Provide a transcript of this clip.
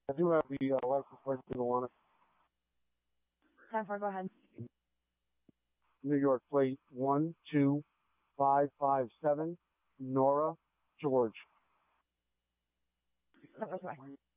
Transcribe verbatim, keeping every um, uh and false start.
I do have the uh, license plate still on it. ten four, go ahead. New York plate one two five five seven, Nora, George. That was right.